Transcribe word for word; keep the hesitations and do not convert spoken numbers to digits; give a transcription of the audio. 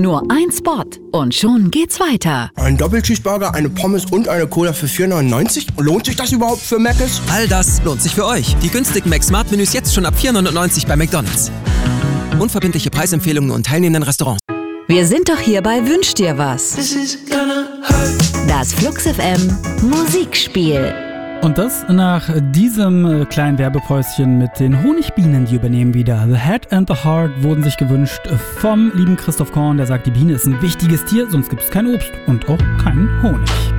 Nur ein Spot und schon geht's weiter. Ein Doppelcheeseburger, eine Pommes und eine Cola für vier neunundneunzig? Lohnt sich das überhaupt für Mc's? All das lohnt sich für euch. Die günstigen Mac-Smart-Menüs jetzt schon ab vier neunundneunzig bei McDonald's. Unverbindliche Preisempfehlungen und teilnehmenden Restaurants. Wir sind doch hier bei Wünsch dir was. Das Flux F M Musikspiel. Und das nach diesem kleinen Werbepäuschen mit den Honigbienen, die übernehmen wieder. The Head and the Heart wurden sich gewünscht vom lieben Christoph Korn, der sagt, die Biene ist ein wichtiges Tier, sonst gibt es kein Obst und auch keinen Honig.